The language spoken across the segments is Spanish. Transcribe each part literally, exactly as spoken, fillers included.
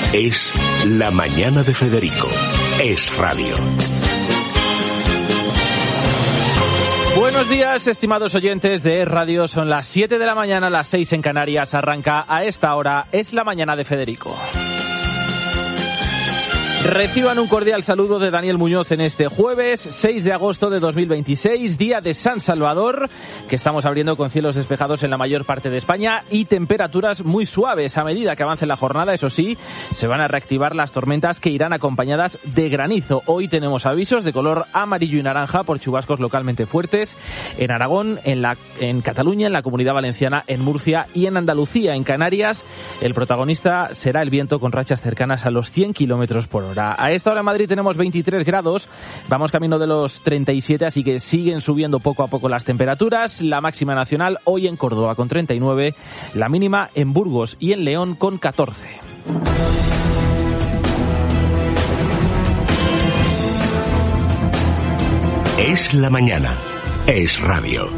Es La Mañana de Federico. Es radio. Buenos días, estimados oyentes de Es Radio. Son las siete de la mañana, las seis en Canarias. Arranca a esta hora Es La Mañana de Federico. Reciban un cordial saludo de Daniel Muñoz en este jueves seis de agosto de dos mil veintiséis, día de San Salvador, que estamos abriendo con cielos despejados en la mayor parte de España y temperaturas muy suaves. A medida que avance la jornada, eso sí, se van a reactivar las tormentas que irán acompañadas de granizo. Hoy tenemos avisos de color amarillo y naranja por chubascos localmente fuertes en Aragón, en, la, en Cataluña, en la Comunidad Valenciana, en Murcia y en Andalucía. En Canarias, el protagonista será el viento con rachas cercanas a los cien kilómetros por hora. A esta hora en Madrid tenemos veintitrés grados, vamos camino de los treinta y siete, así que siguen subiendo poco a poco las temperaturas. La máxima nacional hoy en Córdoba con treinta y nueve, la mínima en Burgos y en León con catorce. Es la mañana, es radio.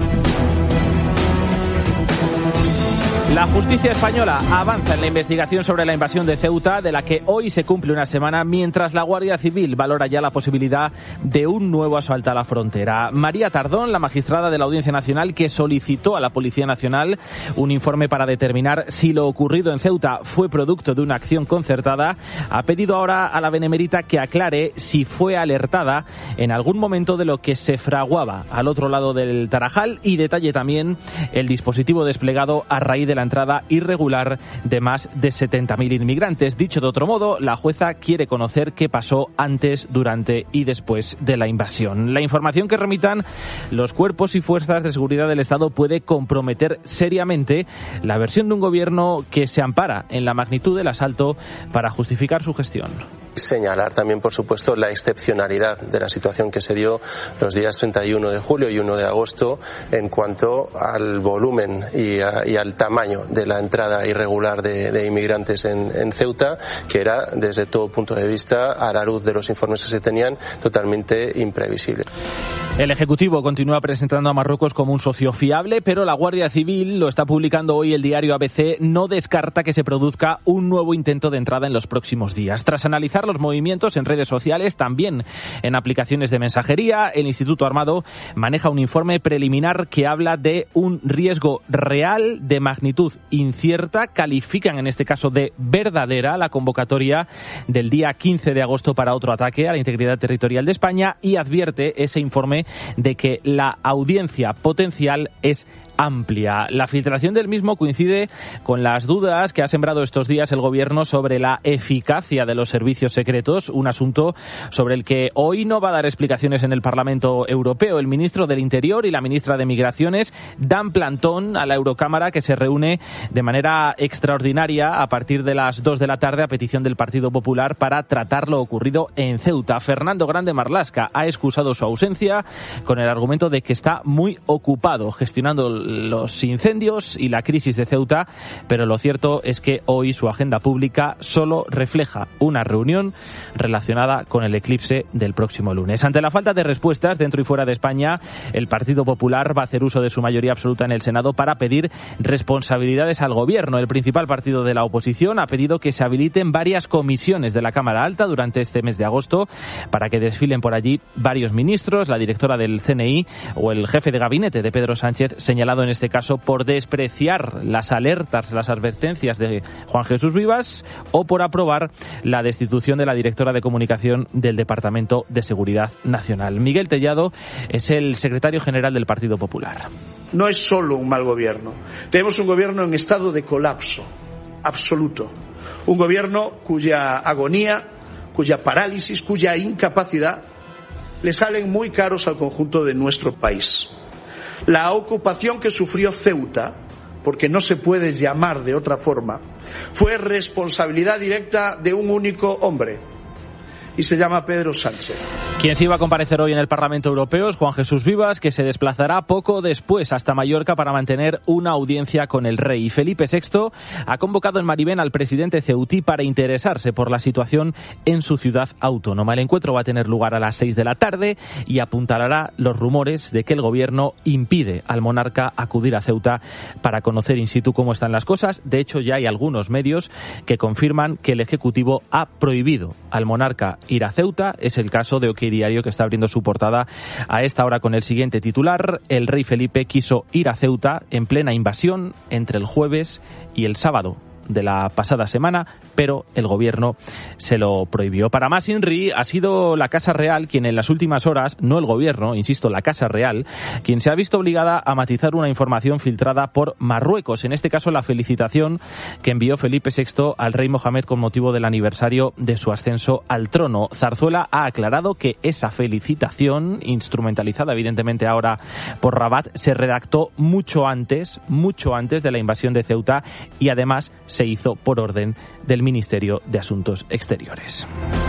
La justicia española avanza en la investigación sobre la invasión de Ceuta, de la que hoy se cumple una semana, mientras la Guardia Civil valora ya la posibilidad de un nuevo asalto a la frontera. María Tardón, la magistrada de la Audiencia Nacional, que solicitó a la Policía Nacional un informe para determinar si lo ocurrido en Ceuta fue producto de una acción concertada, ha pedido ahora a la Benemérita que aclare si fue alertada en algún momento de lo que se fraguaba al otro lado del Tarajal y detalle también el dispositivo desplegado a raíz de la entrada irregular de más de setenta mil inmigrantes. Dicho de otro modo, la jueza quiere conocer qué pasó antes, durante y después de la invasión. La información que remitan los cuerpos y fuerzas de seguridad del Estado puede comprometer seriamente la versión de un gobierno que se ampara en la magnitud del asalto para justificar su gestión. Señalar también, por supuesto, la excepcionalidad de la situación que se dio los días treinta y uno de julio y uno de agosto en cuanto al volumen y, a, y al tamaño de la entrada irregular de, de inmigrantes en, en Ceuta, que era, desde todo punto de vista, a la luz de los informes que se tenían, totalmente imprevisible. El Ejecutivo continúa presentando a Marruecos como un socio fiable, pero la Guardia Civil, lo está publicando hoy el diario A B C, no descarta que se produzca un nuevo intento de entrada en los próximos días. Tras analizar los movimientos en redes sociales, también en aplicaciones de mensajería, el Instituto Armado maneja un informe preliminar que habla de un riesgo real de magnitud incierta. Califican en este caso de verdadera la convocatoria del día quince de agosto para otro ataque a la integridad territorial de España y advierte ese informe de que la audiencia potencial es amplia. La filtración del mismo coincide con las dudas que ha sembrado estos días el gobierno sobre la eficacia de los servicios secretos, un asunto sobre el que hoy no va a dar explicaciones en el Parlamento Europeo. El ministro del Interior y la ministra de Migraciones dan plantón a la Eurocámara, que se reúne de manera extraordinaria a partir de las dos de la tarde a petición del Partido Popular para tratar lo ocurrido en Ceuta. Fernando Grande Marlaska ha excusado su ausencia con el argumento de que está muy ocupado gestionando los incendios y la crisis de Ceuta, pero lo cierto es que hoy su agenda pública solo refleja una reunión relacionada con el eclipse del próximo lunes. Ante la falta de respuestas dentro y fuera de España, el Partido Popular va a hacer uso de su mayoría absoluta en el Senado para pedir responsabilidades al gobierno. El principal partido de la oposición ha pedido que se habiliten varias comisiones de la Cámara Alta durante este mes de agosto para que desfilen por allí varios ministros, la directora del C N I o el jefe de gabinete de Pedro Sánchez, señalado en este caso por despreciar las alertas, las advertencias de Juan Jesús Vivas, o por aprobar la destitución de la directora de comunicación del Departamento de Seguridad Nacional. Miguel Tellado es el secretario general del Partido Popular. No es solo un mal gobierno. Tenemos un gobierno en estado de colapso absoluto. Un gobierno cuya agonía, cuya parálisis, cuya incapacidad le salen muy caros al conjunto de nuestro país. La ocupación que sufrió Ceuta, porque no se puede llamar de otra forma, fue responsabilidad directa de un único hombre, y se llama Pedro Sánchez. Quien sí va a comparecer hoy en el Parlamento Europeo es Juan Jesús Vivas, que se desplazará poco después hasta Mallorca para mantener una audiencia con el rey. Felipe sexto ha convocado en Maribén al presidente ceutí para interesarse por la situación en su ciudad autónoma. El encuentro va a tener lugar a las seis de la tarde y apuntalará los rumores de que el gobierno impide al monarca acudir a Ceuta para conocer in situ cómo están las cosas. De hecho, ya hay algunos medios que confirman que el Ejecutivo ha prohibido al monarca ir a Ceuta. Es el caso de OK Diario, que está abriendo su portada a esta hora con el siguiente titular: el rey Felipe quiso ir a Ceuta en plena invasión entre el jueves y el sábado de la pasada semana, pero el gobierno se lo prohibió. Para más INRI, ha sido la Casa Real quien en las últimas horas, no el gobierno, insisto, la Casa Real, quien se ha visto obligada a matizar una información filtrada por Marruecos, en este caso la felicitación que envió Felipe sexto al rey Mohamed con motivo del aniversario de su ascenso al trono. Zarzuela ha aclarado que esa felicitación, instrumentalizada evidentemente ahora por Rabat, se redactó mucho antes, mucho antes de la invasión de Ceuta y además se hizo por orden del Ministerio de Asuntos Exteriores.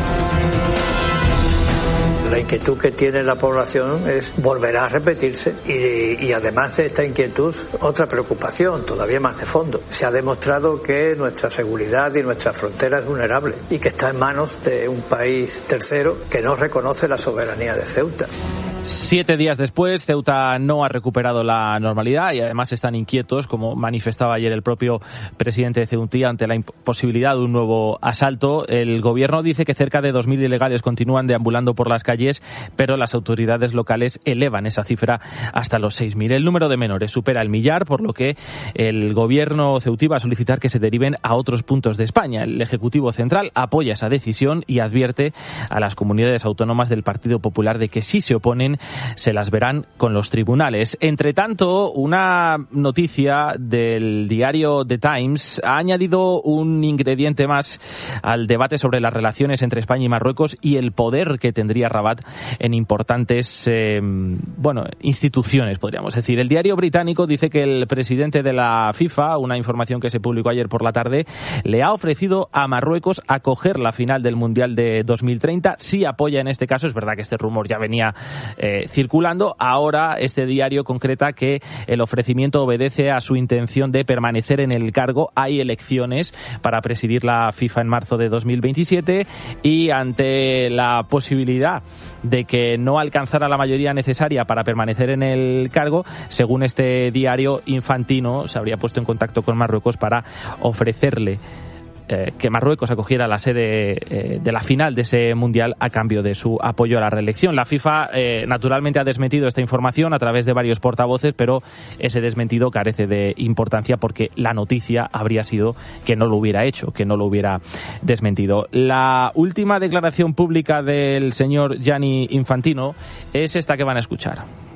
La inquietud que tiene la población es volverá a repetirse y, y además de esta inquietud, otra preocupación todavía más de fondo. Se ha demostrado que nuestra seguridad y nuestra frontera es vulnerable y que está en manos de un país tercero que no reconoce la soberanía de Ceuta. Siete días después, Ceuta no ha recuperado la normalidad y además están inquietos, como manifestaba ayer el propio presidente de Ceutí, ante la imposibilidad de un nuevo asalto. El gobierno dice que cerca de dos mil ilegales continúan deambulando por las calles, pero las autoridades locales elevan esa cifra hasta los seis mil. El número de menores supera el millar, por lo que el gobierno ceutí va a solicitar que se deriven a otros puntos de España. El Ejecutivo Central apoya esa decisión y advierte a las comunidades autónomas del Partido Popular de que si se oponen se las verán con los tribunales. Entre tanto, una noticia del diario The Times ha añadido un ingrediente más al debate sobre las relaciones entre España y Marruecos y el poder que tendría Rabat en importantes eh, bueno, instituciones, podríamos decir. El diario británico dice que el presidente de la FIFA, una información que se publicó ayer por la tarde, le ha ofrecido a Marruecos acoger la final del Mundial de dos mil treinta si apoya en este caso. Es verdad que este rumor ya venía Eh, circulando. Ahora este diario concreta que el ofrecimiento obedece a su intención de permanecer en el cargo. Hay elecciones para presidir la FIFA en marzo de dos mil veintisiete y ante la posibilidad de que no alcanzara la mayoría necesaria para permanecer en el cargo, según este diario, Infantino se habría puesto en contacto con Marruecos para ofrecerle Eh, que Marruecos acogiera la sede eh, de la final de ese mundial a cambio de su apoyo a la reelección. La FIFA eh, naturalmente ha desmentido esta información a través de varios portavoces, pero ese desmentido carece de importancia porque la noticia habría sido que no lo hubiera hecho, que no lo hubiera desmentido. La última declaración pública del señor Gianni Infantino es esta que van a escuchar.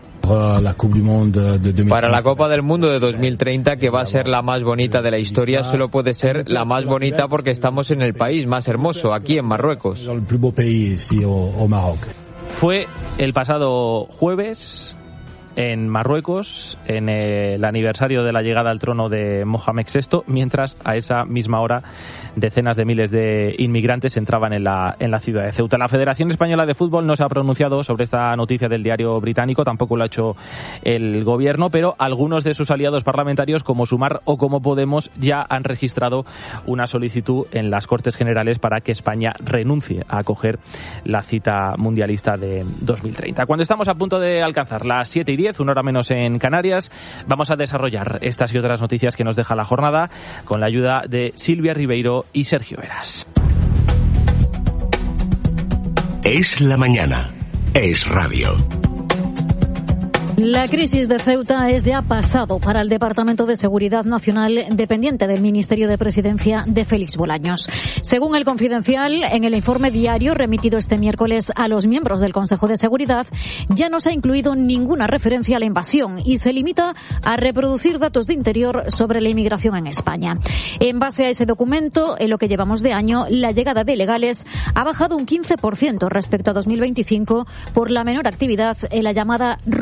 Para la Copa del Mundo de dos mil treinta, que va a ser la más bonita de la historia, solo puede ser la más bonita porque estamos en el país más hermoso, aquí en Marruecos. Fue el pasado jueves en Marruecos, en el aniversario de la llegada al trono de Mohamed sexto, mientras a esa misma hora decenas de miles de inmigrantes entraban en la, en la ciudad de Ceuta. La Federación Española de Fútbol no se ha pronunciado sobre esta noticia del diario británico, tampoco lo ha hecho el gobierno, pero algunos de sus aliados parlamentarios, como Sumar o como Podemos, ya han registrado una solicitud en las Cortes Generales para que España renuncie a acoger la cita mundialista de dos mil treinta. Cuando estamos a punto de alcanzar las siete y diez, una hora menos en Canarias, vamos a desarrollar estas y otras noticias que nos deja la jornada con la ayuda de Silvia Ribeiro y Sergio Veras. Es la mañana. Es radio. La crisis de Ceuta es ya pasado para el Departamento de Seguridad Nacional dependiente del Ministerio de Presidencia de Félix Bolaños. Según el Confidencial, en el informe diario remitido este miércoles a los miembros del Consejo de Seguridad, ya no se ha incluido ninguna referencia a la invasión y se limita a reproducir datos de interior sobre la inmigración en España. En base a ese documento, en lo que llevamos de año, la llegada de ilegales ha bajado un quince por ciento respecto a dos mil veinticinco por la menor actividad en la llamada Ruta Canaria.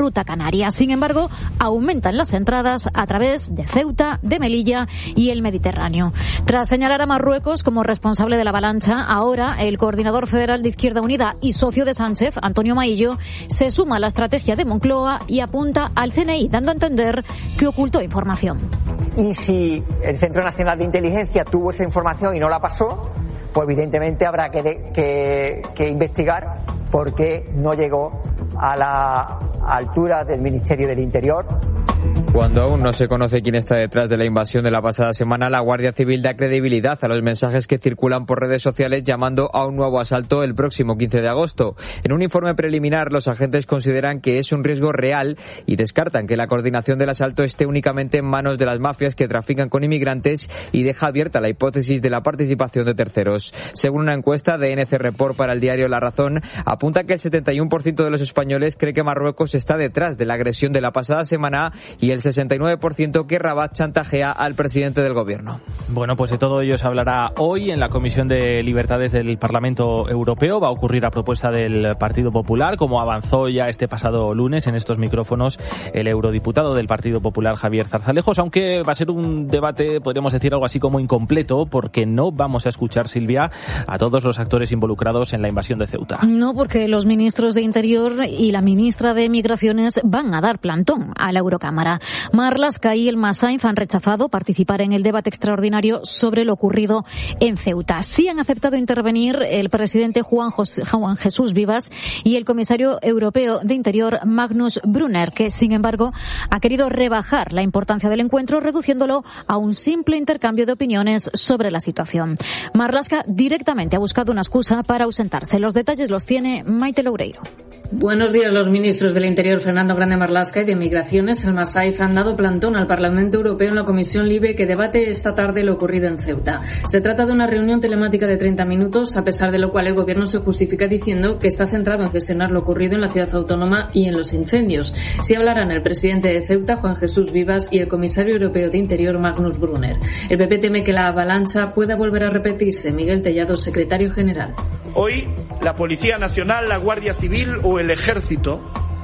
Canarias. Sin embargo, aumentan las entradas a través de Ceuta, de Melilla y el Mediterráneo. Tras señalar a Marruecos como responsable de la avalancha, ahora el coordinador federal de Izquierda Unida y socio de Sánchez, Antonio Maillo, se suma a la estrategia de Moncloa y apunta al C N I, dando a entender que ocultó información. Y si el Centro Nacional de Inteligencia tuvo esa información y no la pasó, pues evidentemente habrá que, de, que, que investigar por qué no llegó a la altura del Ministerio del Interior. Cuando aún no se conoce quién está detrás de la invasión de la pasada semana, la Guardia Civil da credibilidad a los mensajes que circulan por redes sociales llamando a un nuevo asalto el próximo quince de agosto. En un informe preliminar, los agentes consideran que es un riesgo real y descartan que la coordinación del asalto esté únicamente en manos de las mafias que trafican con inmigrantes y deja abierta la hipótesis de la participación de terceros. Según una encuesta de N C Report para el diario La Razón, apunta que el setenta y uno por ciento de los españoles cree que Marruecos está detrás de la agresión de la pasada semana y el sesenta y nueve por ciento que Rabat chantajea al presidente del gobierno. Bueno, pues de todo ello se hablará hoy en la Comisión de Libertades del Parlamento Europeo. Va a ocurrir a propuesta del Partido Popular, como avanzó ya este pasado lunes en estos micrófonos el eurodiputado del Partido Popular, Javier Zarzalejos, aunque va a ser un debate, podríamos decir algo así como incompleto, porque no vamos a escuchar, Silvia, a todos los actores involucrados en la invasión de Ceuta. No, porque los ministros de Interior y la ministra de Migraciones van a dar plantón a la Eurocámara. Marlaska y Elma Sainz han rechazado participar en el debate extraordinario sobre lo ocurrido en Ceuta. Sí han aceptado intervenir el presidente Juan, José, Juan Jesús Vivas y el comisario europeo de Interior, Magnus Brunner, que sin embargo ha querido rebajar la importancia del encuentro, reduciéndolo a un simple intercambio de opiniones sobre la situación. Marlaska directamente ha buscado una excusa para ausentarse. Los detalles los tiene Maite Loureiro. Buenos días. Los ministros del Interior, Fernando Grande Marlaska, y de Migraciones, Elma Sainz, han dado plantón al Parlamento Europeo en la Comisión LIBE, que debate esta tarde lo ocurrido en Ceuta. Se trata de una reunión telemática de treinta minutos, a pesar de lo cual el Gobierno se justifica diciendo que está centrado en gestionar lo ocurrido en la ciudad autónoma y en los incendios. Sí hablarán el presidente de Ceuta, Juan Jesús Vivas, y el comisario europeo de Interior, Magnus Brunner. El P P teme que la avalancha pueda volver a repetirse. Miguel Tellado, secretario general. Hoy, la Policía Nacional, la Guardia Civil o el Ejército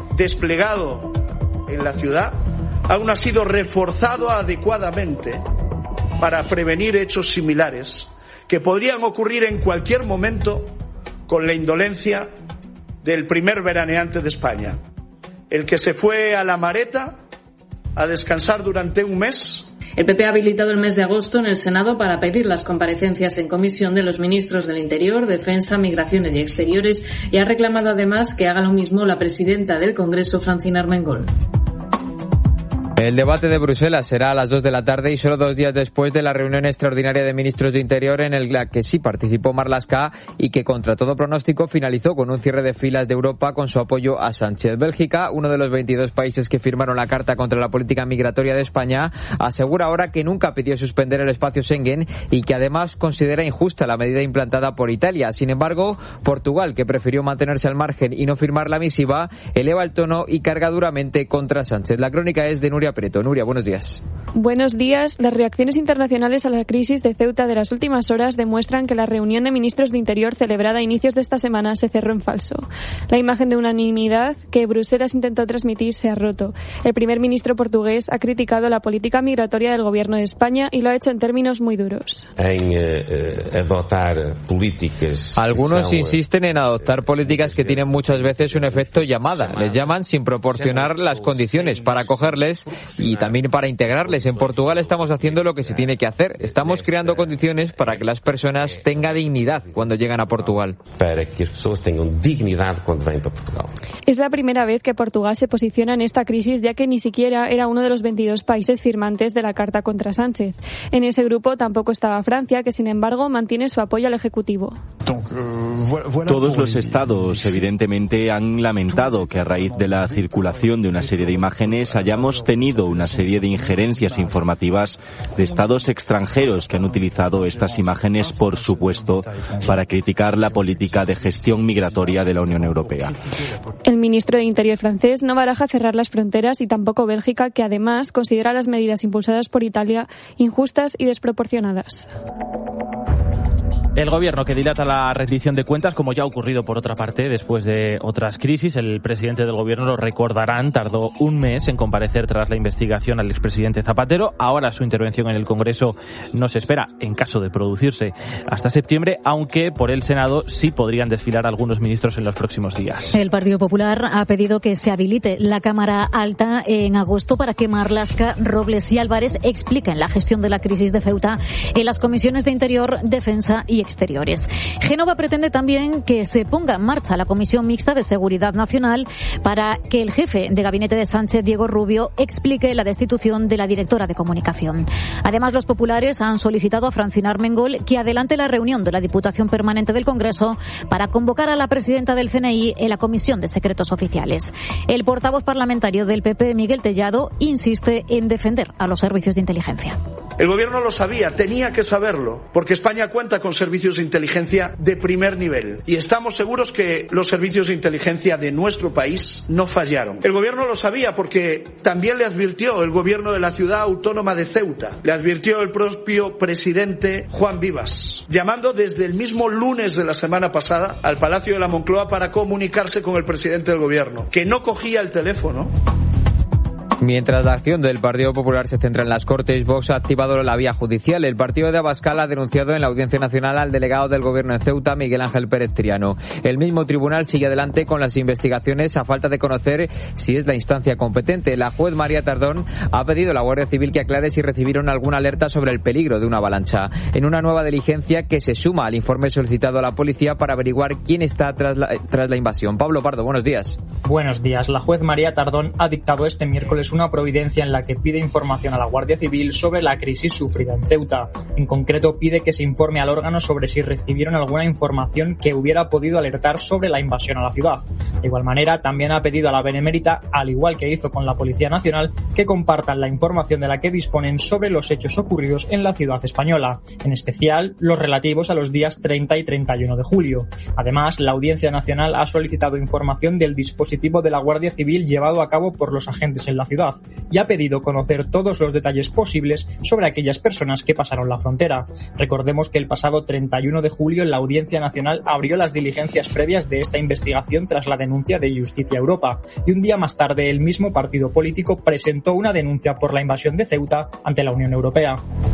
desplegado en la ciudad aún ha sido reforzado adecuadamente para prevenir hechos similares que podrían ocurrir en cualquier momento con la indolencia del primer veraneante de España, el que se fue a la Mareta a descansar durante un mes. El P P ha habilitado el mes de agosto en el Senado para pedir las comparecencias en comisión de los ministros del Interior, Defensa, Migraciones y Exteriores, y ha reclamado además que haga lo mismo la presidenta del Congreso, Francina Armengol. El debate de Bruselas será a las dos de la tarde y solo dos días después de la reunión extraordinaria de ministros de Interior en la que sí participó Marlaska y que contra todo pronóstico finalizó con un cierre de filas de Europa con su apoyo a Sánchez. Bélgica, uno de los veintidós países que firmaron la Carta contra la política migratoria de España, asegura ahora que nunca pidió suspender el espacio Schengen y que además considera injusta la medida implantada por Italia. Sin embargo, Portugal, que prefirió mantenerse al margen y no firmar la misiva, eleva el tono y carga duramente contra Sánchez. La crónica es de Nuria Preto. Nuria, buenos días. Buenos días. Las reacciones internacionales a la crisis de Ceuta de las últimas horas demuestran que la reunión de ministros de Interior celebrada a inicios de esta semana se cerró en falso. La imagen de unanimidad que Bruselas intentó transmitir se ha roto. El primer ministro portugués ha criticado la política migratoria del gobierno de España y lo ha hecho en términos muy duros. En eh, adoptar políticas. Algunos insisten en adoptar políticas que tienen muchas veces un efecto llamada. Les llaman sin proporcionar las condiciones para acogerles y también para integrarles. En Portugal estamos haciendo lo que se tiene que hacer. Estamos creando condiciones para que las personas tengan dignidad cuando llegan a Portugal. Para que las personas tengan dignidad cuando vienen para Portugal. Es la primera vez que Portugal se posiciona en esta crisis, ya que ni siquiera era uno de los veintidós países firmantes de la Carta contra Sánchez. En ese grupo tampoco estaba Francia, que sin embargo mantiene su apoyo al Ejecutivo. Todos los estados evidentemente han lamentado que a raíz de la circulación de una serie de imágenes hayamos tenido una serie de injerencias informativas de estados extranjeros que han utilizado estas imágenes, por supuesto, para criticar la política de gestión migratoria de la Unión Europea. El ministro de Interior francés no baraja cerrar las fronteras y tampoco Bélgica, que además considera las medidas impulsadas por Italia injustas y desproporcionadas. El gobierno que dilata la rendición de cuentas, como ya ha ocurrido por otra parte después de otras crisis. El presidente del gobierno, lo recordarán, tardó un mes en comparecer tras la investigación al expresidente Zapatero. Ahora su intervención en el Congreso no se espera, en caso de producirse, hasta septiembre, aunque por el Senado sí podrían desfilar algunos ministros en los próximos días. El Partido Popular ha pedido que se habilite la Cámara Alta en agosto para que Marlaska, Robles y Álvarez expliquen la gestión de la crisis de Ceuta en las comisiones de Interior, Defensa y Exteriores. Génova pretende también que se ponga en marcha la Comisión Mixta de Seguridad Nacional para que el jefe de gabinete de Sánchez, Diego Rubio, explique la destitución de la directora de comunicación. Además, los populares han solicitado a Francina Armengol que adelante la reunión de la Diputación Permanente del Congreso para convocar a la presidenta del C N I en la Comisión de Secretos Oficiales. El portavoz parlamentario del P P, Miguel Tellado, insiste en defender a los servicios de inteligencia. El gobierno lo sabía, tenía que saberlo, porque España cuenta con servicios de inteligencia de primer nivel y estamos seguros que los servicios de inteligencia de nuestro país no fallaron. El gobierno lo sabía porque también le advirtió el gobierno de la ciudad autónoma de Ceuta, le advirtió el propio presidente Juan Vivas, llamando desde el mismo lunes de la semana pasada al Palacio de la Moncloa para comunicarse con el presidente del gobierno, que no cogía el teléfono. Mientras la acción del Partido Popular se centra en las Cortes, Vox ha activado la vía judicial. El partido de Abascal ha denunciado en la Audiencia Nacional al delegado del Gobierno en Ceuta, Miguel Ángel Pérez Triano. El mismo tribunal sigue adelante con las investigaciones a falta de conocer si es la instancia competente. La juez María Tardón ha pedido a la Guardia Civil que aclare si recibieron alguna alerta sobre el peligro de una avalancha, en una nueva diligencia que se suma al informe solicitado a la policía para averiguar quién está tras la, tras la invasión. Pablo Pardo, buenos días. Buenos días. La juez María Tardón ha dictado este miércoles una providencia en la que pide información a la Guardia Civil sobre la crisis sufrida en Ceuta. En concreto, pide que se informe al órgano sobre si recibieron alguna información que hubiera podido alertar sobre la invasión a la ciudad. De igual manera, también ha pedido a la Benemérita, al igual que hizo con la Policía Nacional, que compartan la información de la que disponen sobre los hechos ocurridos en la ciudad española, en especial los relativos a los días treinta y treinta y uno de julio. Además, la Audiencia Nacional ha solicitado información del dispositivo de la Guardia Civil llevado a cabo por los agentes en la ciudad y ha pedido conocer todos los detalles posibles sobre aquellas personas que pasaron la frontera. Recordemos que el pasado treinta y uno de julio la Audiencia Nacional abrió las diligencias previas de esta investigación tras la denuncia de Justicia Europa, y un día más tarde el mismo partido político presentó una denuncia por la invasión de Ceuta ante la Unión Europea.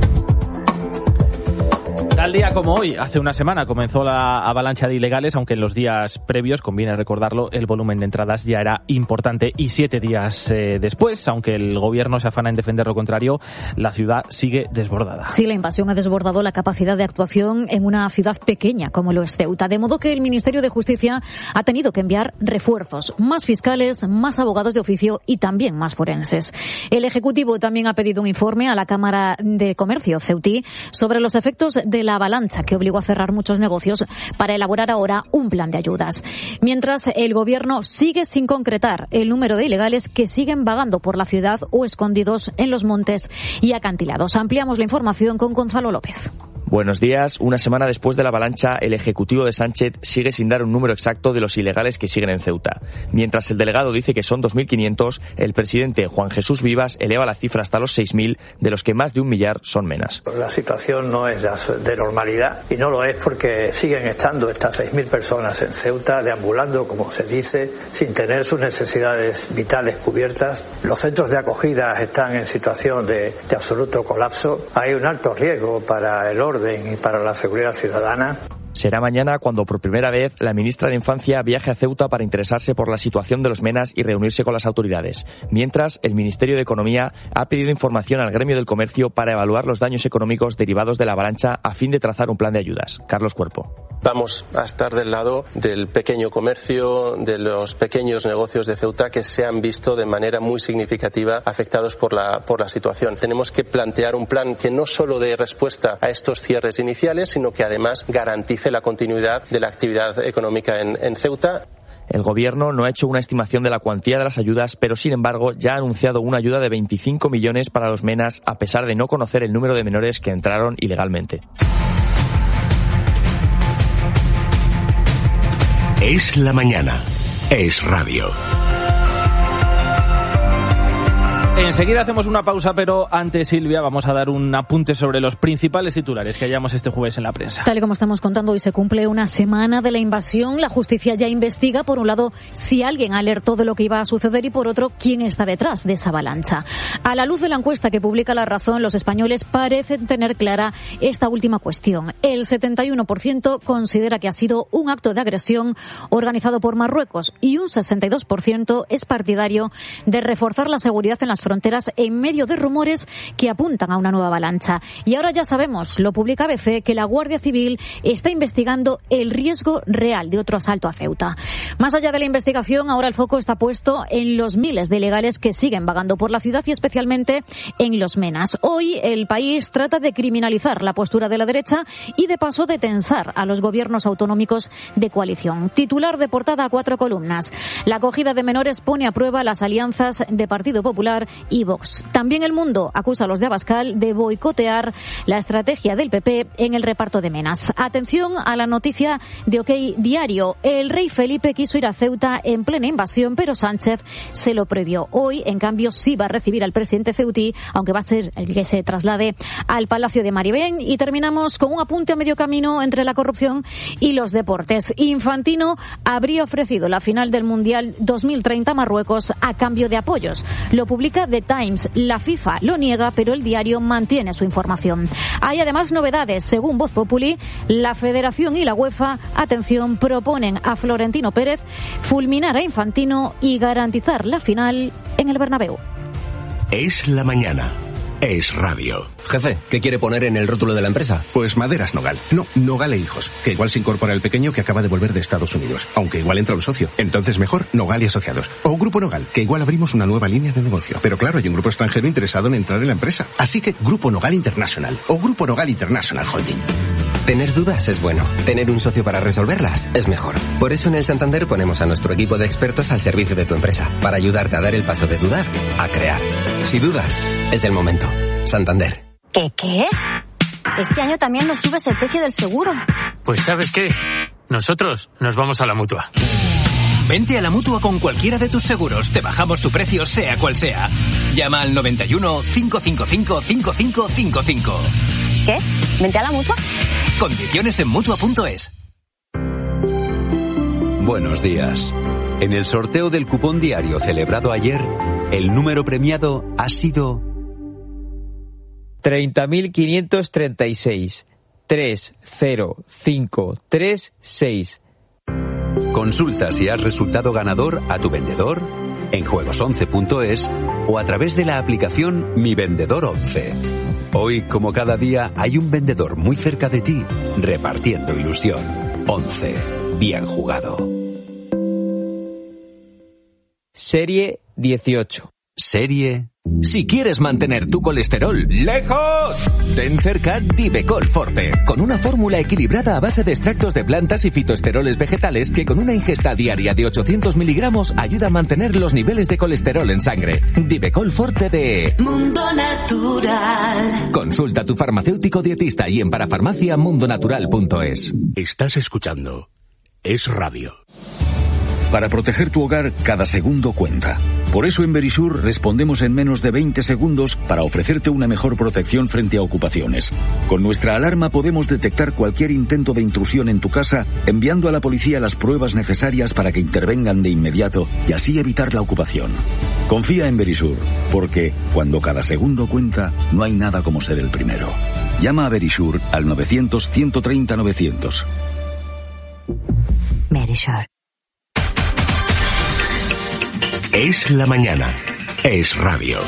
Tal día como hoy, hace una semana, comenzó la avalancha de ilegales, aunque en los días previos, conviene recordarlo, el volumen de entradas ya era importante. Y siete días eh, después, aunque el gobierno se afana en defender lo contrario, la ciudad sigue desbordada. Sí, la invasión ha desbordado la capacidad de actuación en una ciudad pequeña como lo es Ceuta, de modo que el Ministerio de Justicia ha tenido que enviar refuerzos, más fiscales, más abogados de oficio y también más forenses. El Ejecutivo también ha pedido un informe a la Cámara de Comercio ceutí sobre los efectos de la avalancha que obligó a cerrar muchos negocios para elaborar ahora un plan de ayudas. Mientras, el gobierno sigue sin concretar el número de ilegales que siguen vagando por la ciudad o escondidos en los montes y acantilados. Ampliamos la información con Gonzalo López. Buenos días. Una semana después de la avalancha, el Ejecutivo de Sánchez sigue sin dar un número exacto de los ilegales que siguen en Ceuta. Mientras el delegado dice que son dos mil quinientos, el presidente Juan Jesús Vivas eleva la cifra hasta los seis mil, de los que más de un millar son menas. La situación no es de normalidad y no lo es porque siguen estando estas seis mil personas en Ceuta, deambulando, como se dice, sin tener sus necesidades vitales cubiertas. Los centros de acogida están en situación de, de absoluto colapso. Hay un alto riesgo para el orden y para la seguridad ciudadana. Será mañana cuando por primera vez la ministra de Infancia viaje a Ceuta para interesarse por la situación de los menas y reunirse con las autoridades. Mientras, el Ministerio de Economía ha pedido información al gremio del comercio para evaluar los daños económicos derivados de la avalancha a fin de trazar un plan de ayudas. Carlos Cuerpo. Vamos a estar del lado del pequeño comercio, de los pequeños negocios de Ceuta que se han visto de manera muy significativa afectados por la, por la situación. Tenemos que plantear un plan que no solo dé respuesta a estos cierres iniciales, sino que además garantice la continuidad de la actividad económica en, en Ceuta. El Gobierno no ha hecho una estimación de la cuantía de las ayudas, pero sin embargo ya ha anunciado una ayuda de veinticinco millones para los menas, a pesar de no conocer el número de menores que entraron ilegalmente. Es la mañana. Es radio. Enseguida hacemos una pausa, pero antes, Silvia, vamos a dar un apunte sobre los principales titulares que hallamos este jueves en la prensa. Tal y como estamos contando, hoy se cumple una semana de la invasión. La justicia ya investiga, por un lado, si alguien alertó de lo que iba a suceder y, por otro, quién está detrás de esa avalancha. A la luz de la encuesta que publica La Razón, los españoles parecen tener clara esta última cuestión. El setenta y uno por ciento considera que ha sido un acto de agresión organizado por Marruecos y un sesenta y dos por ciento es partidario de reforzar la seguridad en las fronteras en medio de rumores que apuntan a una nueva avalancha. Y ahora ya sabemos, lo publica A B C, que la Guardia Civil está investigando el riesgo real de otro asalto a Ceuta. Más allá de la investigación, ahora el foco está puesto en los miles de ilegales que siguen vagando por la ciudad y especialmente en Los Menas. Hoy el país trata de criminalizar la postura de la derecha y de paso de tensar a los gobiernos autonómicos de coalición. Titular de portada a cuatro columnas. La acogida de menores pone a prueba las alianzas de Partido Popular y Vox. También El Mundo acusa a los de Abascal de boicotear la estrategia del P P en el reparto de menas. Atención a la noticia de OK Diario. El rey Felipe quiso ir a Ceuta en plena invasión, pero Sánchez se lo prohibió. Hoy, en cambio, sí va a recibir al presidente ceutí, aunque va a ser el que se traslade al Palacio de Maribén. Y terminamos con un apunte a medio camino entre la corrupción y los deportes. Infantino habría ofrecido la final del Mundial dos mil treinta a Marruecos a cambio de apoyos. Lo publica The Times. La FIFA lo niega, pero el diario mantiene su información. Hay además novedades. Según Voz Populi, la Federación y la UEFA, atención, proponen a Florentino Pérez fulminar a Infantino y garantizar la final en el Bernabéu. Es la mañana. Es radio. Jefe, ¿qué quiere poner en el rótulo de la empresa? Pues Maderas Nogal. No, Nogal e Hijos. Que igual se incorpora el pequeño que acaba de volver de Estados Unidos. Aunque igual entra un socio. Entonces mejor Nogal y Asociados. O Grupo Nogal, que igual abrimos una nueva línea de negocio. Pero claro, hay un grupo extranjero interesado en entrar en la empresa. Así que Grupo Nogal International. O Grupo Nogal International Holding. Tener dudas es bueno. Tener un socio para resolverlas es mejor. Por eso en el Santander ponemos a nuestro equipo de expertos al servicio de tu empresa. Para ayudarte a dar el paso de dudar a crear. Si dudas, es el momento. Santander. ¿Qué qué? Este año también nos subes el precio del seguro. Pues ¿sabes qué? Nosotros nos vamos a la Mutua. Vente a la Mutua con cualquiera de tus seguros. Te bajamos su precio sea cual sea. Llama al noventa y uno, cinco cinco cinco, cinco cinco cinco cinco. ¿Qué? ¿Vente a la Mutua? Condiciones en Mutua punto es. Buenos días. En el sorteo del cupón diario celebrado ayer, el número premiado ha sido treinta mil quinientos treinta y seis. tres cero cinco tres seis. Consulta si has resultado ganador a tu vendedor, en juegos once punto es o a través de la aplicación Mi Vendedor once. Hoy, como cada día, hay un vendedor muy cerca de ti, repartiendo ilusión. once. Bien jugado. Serie dieciocho. Serie... Si quieres mantener tu colesterol lejos, ten cerca Divecol Forte, con una fórmula equilibrada a base de extractos de plantas y fitoesteroles vegetales que con una ingesta diaria de ochocientos miligramos ayuda a mantener los niveles de colesterol en sangre. Divecol Forte de Mundo Natural. Consulta a tu farmacéutico dietista y en parafarmacia mundonatural punto es. Estás escuchando Es Radio. Para proteger tu hogar, cada segundo cuenta. Por eso en Verisur respondemos en menos de veinte segundos para ofrecerte una mejor protección frente a ocupaciones. Con nuestra alarma podemos detectar cualquier intento de intrusión en tu casa, enviando a la policía las pruebas necesarias para que intervengan de inmediato y así evitar la ocupación. Confía en Verisur, porque cuando cada segundo cuenta, no hay nada como ser el primero. Llama a Verisur al novecientos, ciento treinta, novecientos. Verisur. Es la mañana. Es radio.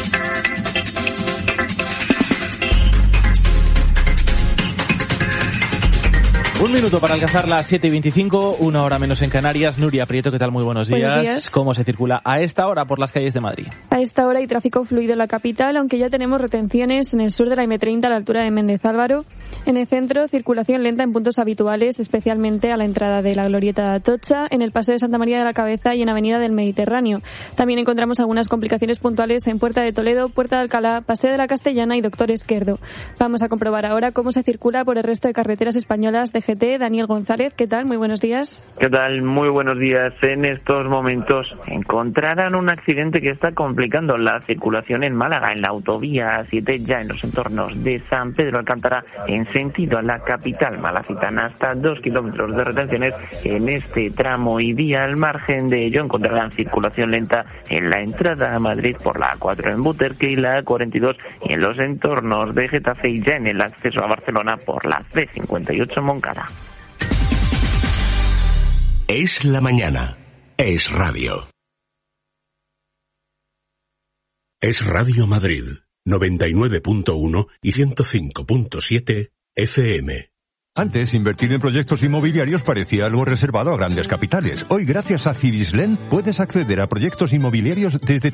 Un minuto para alcanzar las siete y veinticinco, una hora menos en Canarias. Nuria Prieto, ¿qué tal? Muy buenos días. Buenos días. ¿Cómo se circula a esta hora por las calles de Madrid? A esta hora hay tráfico fluido en la capital, aunque ya tenemos retenciones en el sur de la eme treinta a la altura de Méndez Álvaro. En el centro, circulación lenta en puntos habituales, especialmente a la entrada de la Glorieta de Atocha, en el Paseo de Santa María de la Cabeza y en Avenida del Mediterráneo. También encontramos algunas complicaciones puntuales en Puerta de Toledo, Puerta de Alcalá, Paseo de la Castellana y Doctor Esquerdo. Vamos a comprobar ahora cómo se circula por el resto de carreteras españolas de G T, Daniel González. ¿Qué tal? Muy buenos días. ¿Qué tal? Muy buenos días. En estos momentos encontrarán un accidente que está complicando la circulación en Málaga, en la autovía siete, ya en los entornos de San Pedro Alcántara, en sentido a la capital malacitana. Hasta dos kilómetros de retenciones en este tramo y vía. Al margen de ello encontrarán circulación lenta en la entrada a Madrid por la A cuatro en Buterque y la A cuarenta y dos, y en los entornos de Getafe y ya en el acceso a Barcelona por la C cincuenta y ocho Moncada. Es la mañana. Es radio. Es Radio Madrid, noventa y nueve punto uno y ciento cinco punto siete F M. Antes, invertir en proyectos inmobiliarios parecía algo reservado a grandes capitales. Hoy, gracias a Cibislen, puedes acceder a proyectos inmobiliarios desde